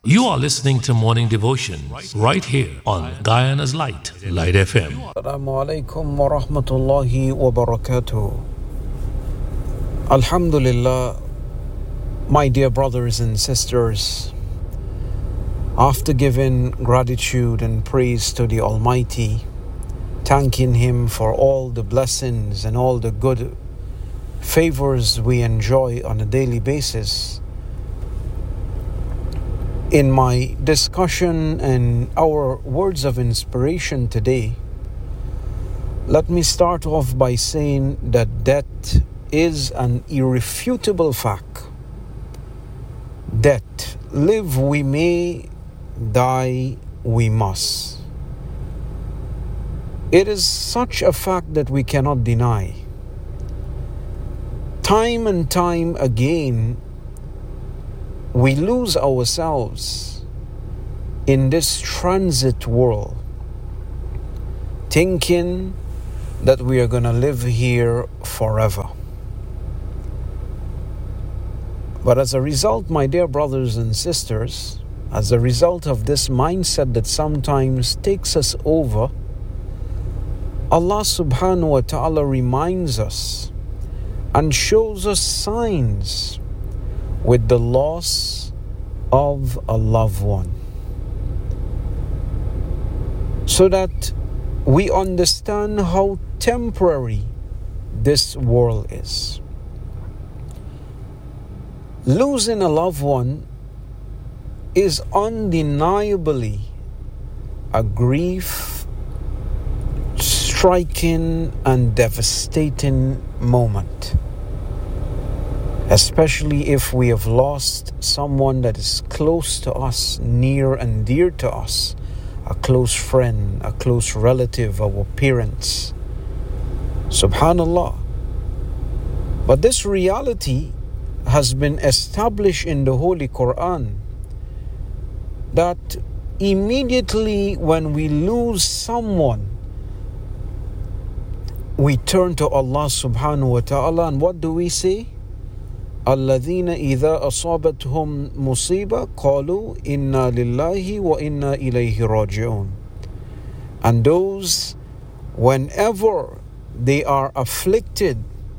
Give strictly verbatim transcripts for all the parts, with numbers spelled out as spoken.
You are listening to Morning Devotion right here on Guyana's Light, Light F M. Assalamu alaikum wa rahmatullahi wa barakatuh. Alhamdulillah, my dear brothers and sisters, after giving gratitude and praise to the Almighty, thanking Him for all the blessings and all the good favors we enjoy on a daily basis, in my discussion and our words of inspiration today, let me start off by saying that death is an irrefutable fact. Death, live we may, die we must. It is such a fact that we cannot deny. Time and time again, we lose ourselves in this transit world, thinking that we are going to live here forever. But as a result, my dear brothers and sisters, as a result of this mindset that sometimes takes us over, Allah subhanahu wa ta'ala reminds us and shows us signs with the loss of a loved one, so that we understand how temporary this world is. Losing a loved one is undeniably a grief striking and devastating moment, especially if we have lost someone that is close to us, near and dear to us, a close friend, a close relative, our parents. Subhanallah. But this reality has been established in the Holy Quran, that immediately when we lose someone, we turn to Allah subhanahu wa ta'ala, and what do we say? الَّذِينَ إِذَا أَصَابَتْهُمْ مُصِيبَةٌ قَالُوا إِنَّا لِلَّهِ وَإِنَّا إِلَيْهِ رَاجِعُونَ. And those, whenever they are afflicted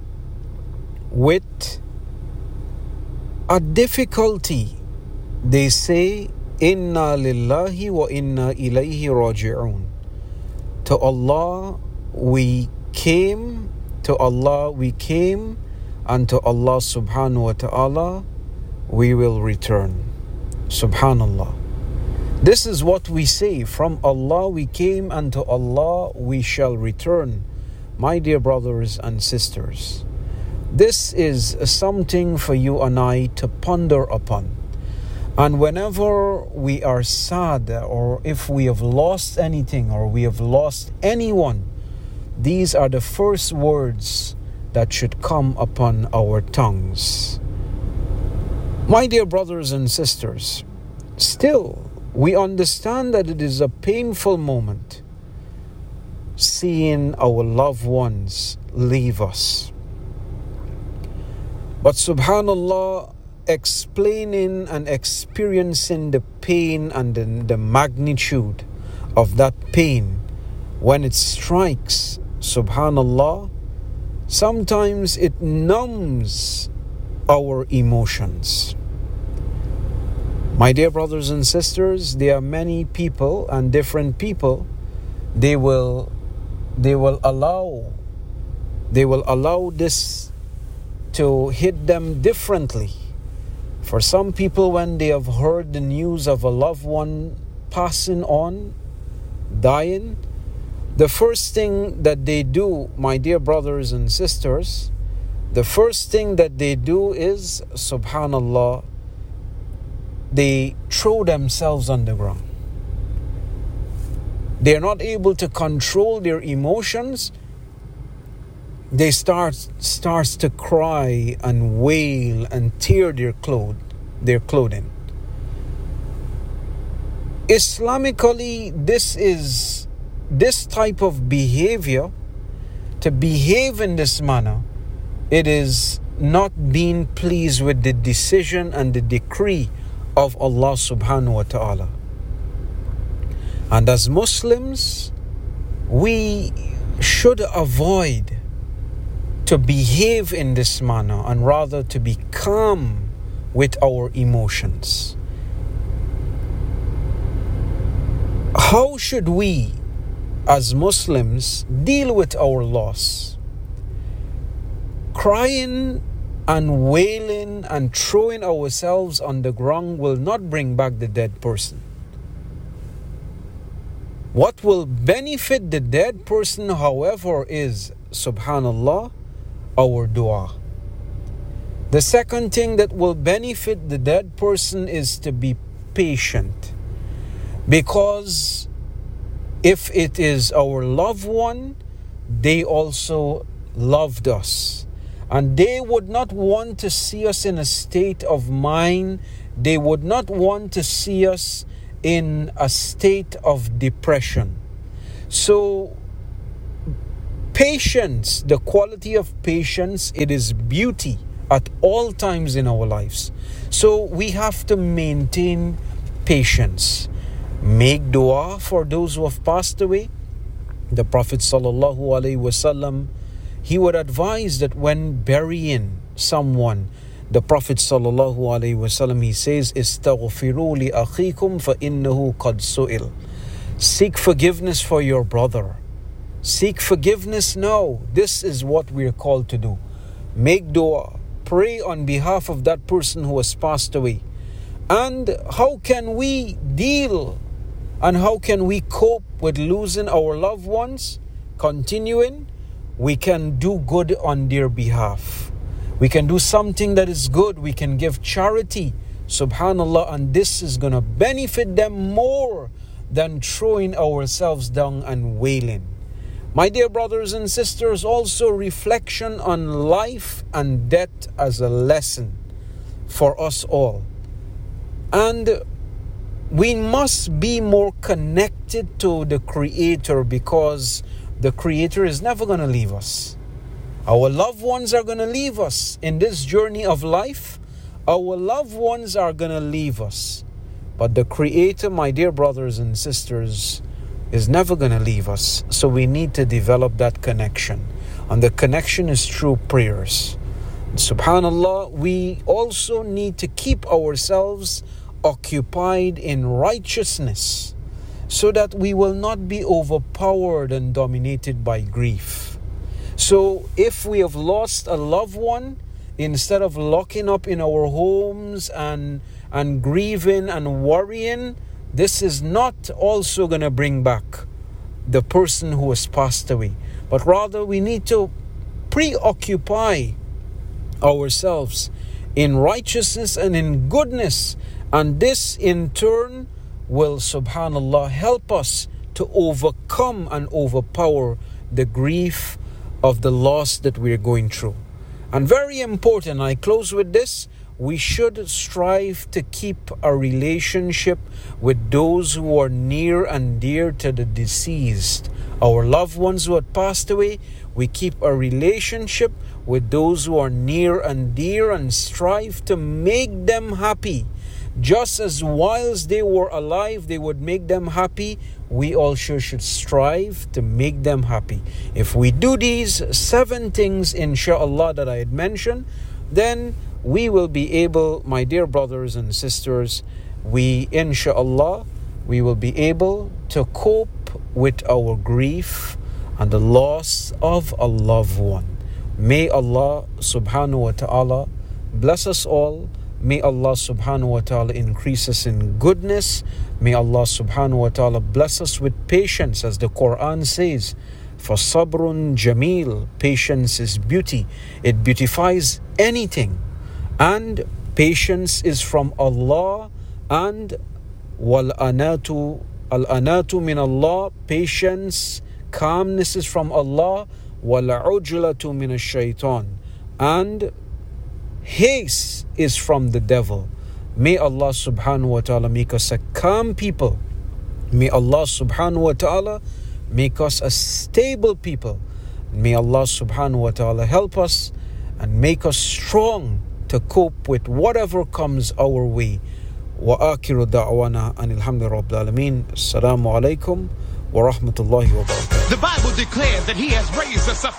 with a difficulty, they say, Inna lillahi wa inna ilayhi raji'un. To Allah we came, to Allah we came, and to Allah subhanahu wa ta'ala we will return. Subhanallah. This is what we say: from Allah we came, and to Allah we shall return. My dear brothers and sisters, this is something for you and I to ponder upon. And whenever we are sad, or if we have lost anything, or we have lost anyone, these are the first words that should come upon our tongues. My dear brothers and sisters, still, we understand that it is a painful moment seeing our loved ones leave us. But subhanallah, explaining and experiencing the pain and the, the magnitude of that pain when it strikes, subhanallah, sometimes it numbs our emotions. My dear brothers and sisters, there are many people and different people, they will they will allow they will allow this to hit them differently. For some people, when they have heard the news of a loved one passing on, dying, the first thing that they do, my dear brothers and sisters, the first thing that they do is, subhanallah, they throw themselves on the ground. They are not able to control their emotions. They start starts to cry and wail and tear their cloth, their clothing. Islamically, this is this type of behavior, to behave in this manner, it is not being pleased with the decision and the decree of Allah subhanahu wa ta'ala. And as Muslims, we should avoid to behave in this manner and rather to be calm with our emotions. How should we as Muslims deal with our loss? Crying and wailing and throwing ourselves on the ground will not bring back the dead person. What will benefit the dead person, however, is, subhanallah, our dua. The second thing that will benefit the dead person is to be patient. Because if it is our loved one, they also loved us. And they would not want to see us in a state of mind. They would not want to see us in a state of depression. So, patience, the quality of patience, it is beauty at all times in our lives. So, we have to maintain patience. Make dua for those who have passed away. The Prophet sallallahu alaihi wasallam, he would advise that when burying someone, the Prophet sallallahu alaihi wasallam, he says, "Istaghfiru li akhikum fa innahu qad su'il." Seek forgiveness for your brother. Seek forgiveness now. This is what we are called to do. Make dua. Pray on behalf of that person who has passed away. And how can we deal and how can we cope with losing our loved ones? Continuing, we can do good on their behalf. We can do something that is good. We can give charity, subhanallah, and this is going to benefit them more than throwing ourselves down and wailing. My dear brothers and sisters, also reflection on life and death as a lesson for us all. And we must be more connected to the Creator, because the Creator is never going to leave us. Our loved ones are going to leave us in this journey of life. Our loved ones are going to leave us. But the Creator, my dear brothers and sisters, is never going to leave us. So we need to develop that connection. And the connection is through prayers. Subhanallah, we also need to keep ourselves occupied in righteousness so that we will not be overpowered and dominated by grief. So if we have lost a loved one, instead of locking up in our homes and and grieving and worrying, this is not also going to bring back the person who has passed away. But rather we need to preoccupy ourselves in righteousness and in goodness. And this in turn will, subhanallah, help us to overcome and overpower the grief of the loss that we are going through. And very important, I close with this, we should strive to keep a relationship with those who are near and dear to the deceased. Our loved ones who had passed away, we keep a relationship with those who are near and dear and strive to make them happy. Just as whilst they were alive, they would make them happy, we also should strive to make them happy. If we do these seven things, inshallah, that I had mentioned, then we will be able, my dear brothers and sisters, we, inshallah, we will be able to cope with our grief and the loss of a loved one. May Allah subhanahu wa ta'ala bless us all. May Allah subhanahu wa ta'ala increase us in goodness. May Allah subhanahu wa ta'ala bless us with patience, as the Quran says, فَصَبْرٌ jameel. Patience is beauty. It beautifies anything. And patience is from Allah. And وَالْأَنَاتُ Al-anatu min Allah. Patience, calmness is from Allah. وَالْعُجْلَةُ min ash-shaytan. And haste is from the devil. May Allah subhanahu wa ta'ala make us a calm people. May Allah subhanahu wa ta'ala make us a stable people. May Allah subhanahu wa ta'ala help us and make us strong to cope with whatever comes our way. وآخر دعوانا أن الحمد لله رب العالمين. السلام عليكم ورحمة الله وبركاته. The Bible declares that he has raised us up